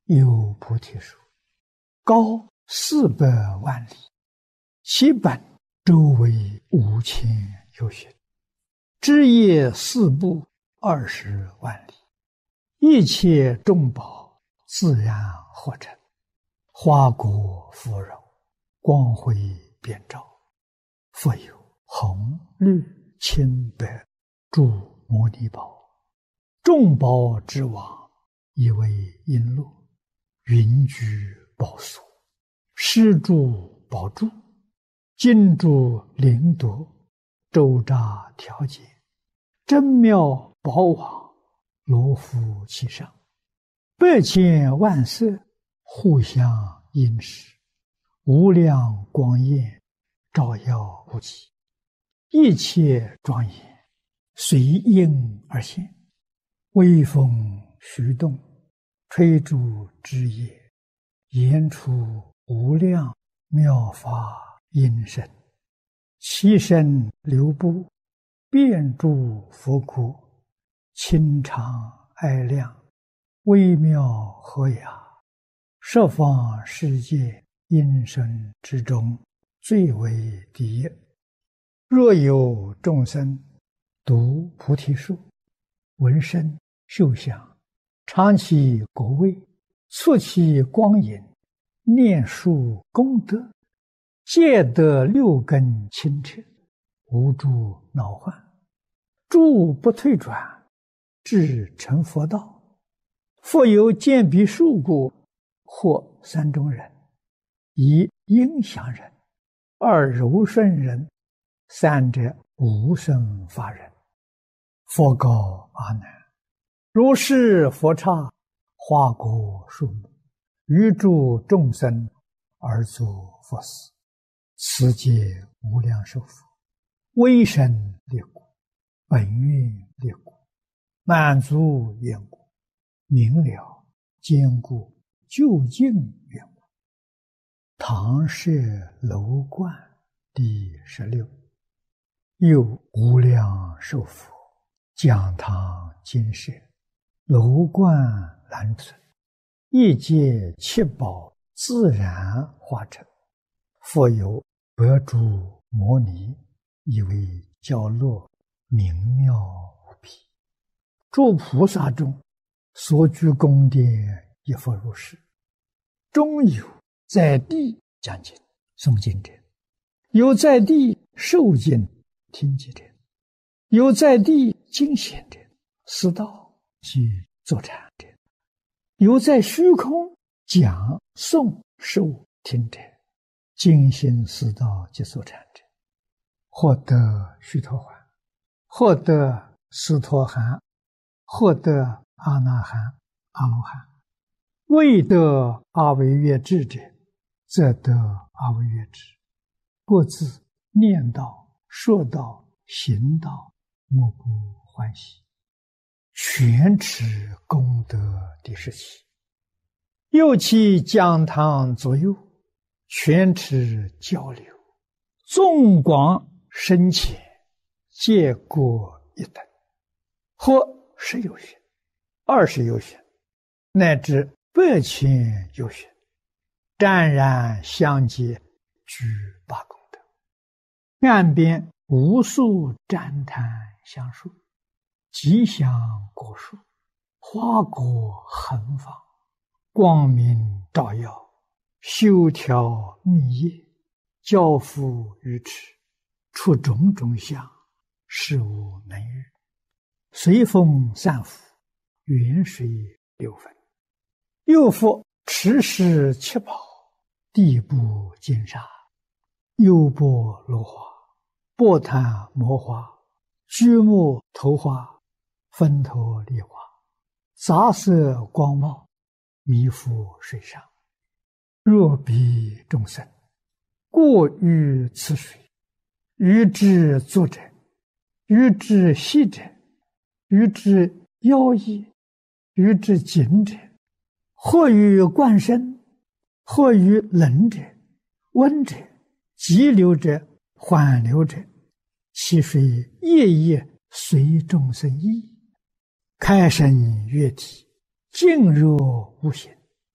有菩提树，高400万里，其本周围5000由旬，枝叶四部20万里，一切众宝自然合成，花果芙蓉，光辉遍照。复有红绿青白诸摩尼宝，众宝之王，以为璎珞，云居宝所，施诸宝柱，金珠灵夺，周匝调节，真妙宝网，罗浮其上，100千万色，互相映饰，无量光焰，照耀不极，一切庄严，随应而现，微风徐动，吹逐枝叶，言出无量妙法音声，其声流布，遍诸佛国，清长哀亮，微妙和雅，十方世界音声之中，最为第一。若有众生读菩提树，闻声嗅香，尝其果味，触其光影，念树功德，皆得6根清澈，无诸恼患，诸不退转，至成佛道。复有见彼树故，或3种人：一应祥人，2柔顺人，3者无生法人。佛告阿难：如是佛刹，花果树木，于诸众生而作佛事，此皆无量寿佛，威神力故，本愿力故，满足愿故，明了坚固究竟愿故。唐舍楼观第16。有无量寿佛，讲堂金舍，楼观蓝存，一界七宝自然化成，复有100诸摩尼，以为娇乐，明妙无比。诸菩萨中，所居宫殿亦复如是。中有在地讲经诵经者，有在地受经听经者，有在地经显者，思道及坐禅者，有在虚空讲诵受听者，精心思道及坐禅者，获得须陀洹，获得斯陀含，获得阿那含、阿罗汉。未得阿惟越致者，则得阿惟越致。各自念道、说道、行道，莫不欢喜，全持功德第17。又其讲堂左右，全持交流，纵广深浅，皆各一等，或10由旬、20由旬，乃至100千由旬，湛然相接，具8功德。岸边无数旃檀香树，吉祥果树，花果横放，光明照耀，修条密叶，交付于池，出种种相，事无能喻。随风散伏，远水流分。又复持世七宝，地部金沙，优波罗花，波檀摩花，居木头花，分头梨花，杂色光茂，弥覆水上。若彼众生过于此水，于之坐者，于之息者，于之腰翼，于之颈者，或于冠身，或于冷者、温者、急流者、缓流者，其水夜夜随众生意，开生悦体，静若无形，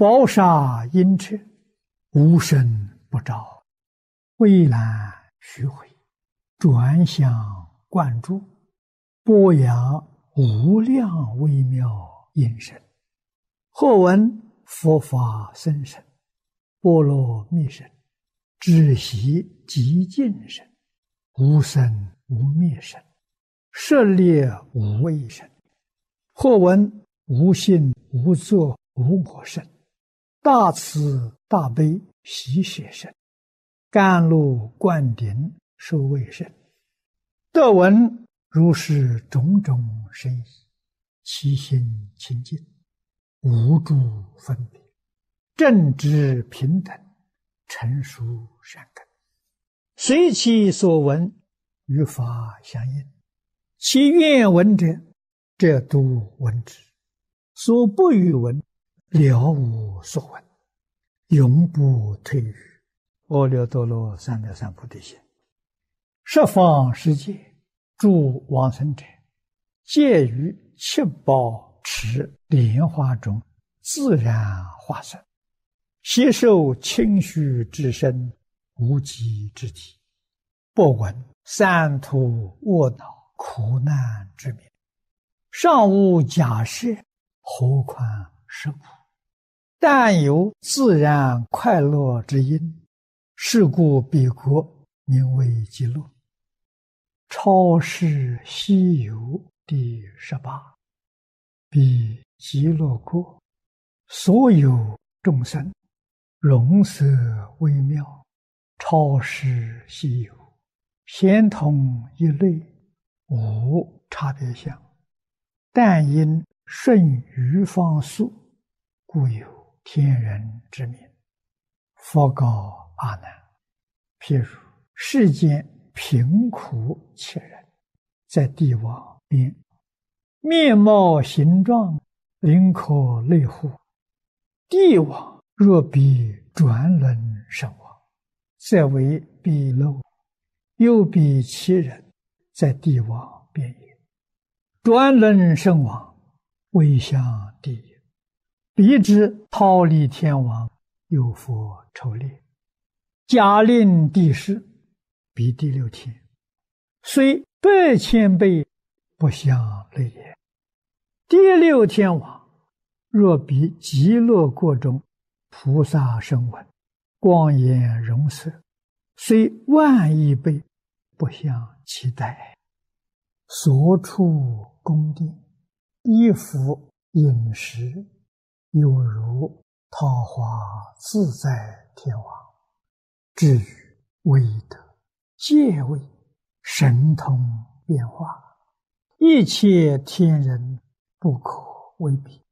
宝刹阴彻，无声不照，蔚蓝虚辉，转向灌注，播扬无量微妙音声。或闻佛法僧声，波罗蜜声，知悉极尽声，无生无灭声，舍猎无畏声。或闻无性无作无我声，大慈大悲喜舍声，甘露灌顶受卫声。得闻如是种种声意，其心清净，无诸分别，正知平等，成熟善根。随其所闻，与法相应。其愿闻者，则度闻之；所不与闻，了无所闻，永不退于阿耨多罗三藐三菩提心。十方世界诸往生者，皆于七宝池莲花中自然化身，悉受清虚之身，无极之体，不闻三途卧恼苦难之名，尚无假设，何况是苦？但有自然快乐之因，是故彼国名为极乐。超世西游第18。彼极乐国，所有众生容色微妙，超世西游，咸同一类，无差别相。但因顺于方速，故有天人之名。佛告阿难：譬如世间贫苦切人，在帝王边，面貌形状，灵可类乎？帝王若比转轮身亡，则为鄙陋；又比其人，在帝王边也。转轮身亡，未向地也。彼之忉利天王，有佛抽列，假令地势，彼第六天，虽100,000倍，不相类也。第六天王，若比极乐国中菩萨声闻，光颜容色，虽10000亿倍，不相期待。所处宫殿，衣服饮食，有如桃花自在天王。至于威德、戒位、神通变化，一切天人不可为比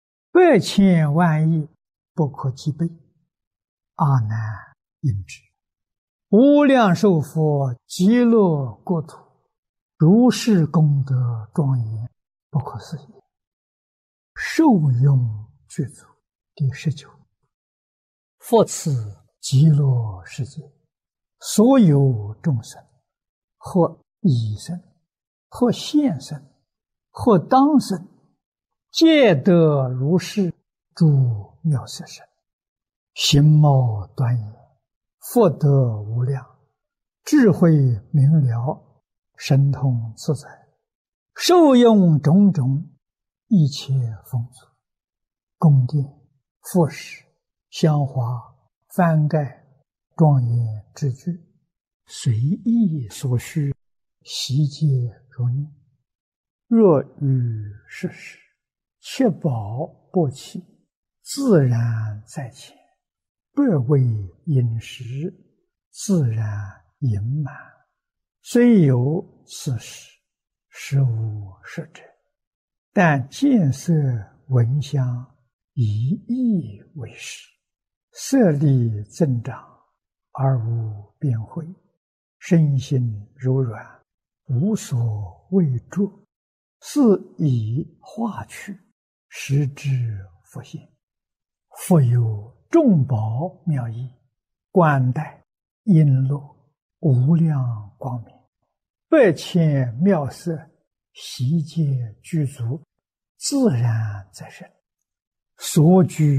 ，100,000万亿不可计备。阿难应知，无量寿佛极乐国土，如是功德庄严，不可思议。受用具足第19。复次极乐世界，所有众生，或已生，或现生，或当生，皆得如是诸妙色身，形貌端严，福德无量，智慧明了，神通自在，受用种种一切丰足，宫殿、服饰、香花、幡盖、庄严之具，随意所需，悉皆如念。若遇世事，七宝不弃，自然在前，百味饮食，自然盈满。虽有此事，实无实者，但见色闻香，以意为实，色力增长，而无边慧，身心柔软，无所畏著，是以化去，实之复现。复有众宝妙义，冠带璎珞，无量光明，100,000妙色，悉皆具足，自然在身，所居